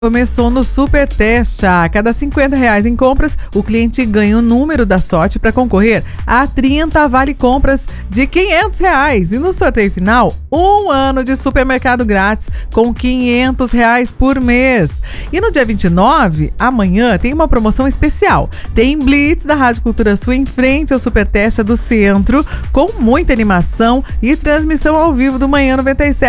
Começou no Super Testa. A cada R$ 50 em compras, o cliente ganha o número da sorte para concorrer a 30 vale compras de R$ 500. E no sorteio final, 1 ano de supermercado grátis com R$ 500 por mês. E no dia 29, amanhã, tem uma promoção especial. Tem Blitz da Rádio Cultura Sul em frente ao Super Testa do Centro, com muita animação e transmissão ao vivo do Manhã 97.